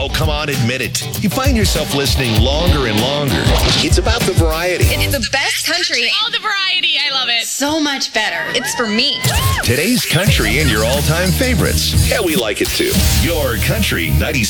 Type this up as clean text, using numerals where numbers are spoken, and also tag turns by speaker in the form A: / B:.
A: Oh, come on, admit it. You find yourself listening longer and longer. It's about the variety.
B: It's the best country.
C: All the variety. I love it.
B: So much better. It's for me.
A: Today's country and your all-time favorites. Yeah, we like it too. Your Country 96.